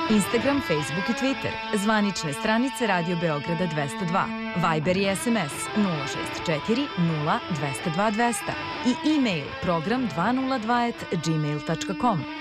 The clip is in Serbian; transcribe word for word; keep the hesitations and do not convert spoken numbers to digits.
Instagram, Facebook i Twitter, zvanične stranice Radio Beograda dvesta dva, Viber i S M S nula šest četiri nula dvesta dva dvesta i e-mail program dvesta dva at gmail tačka com.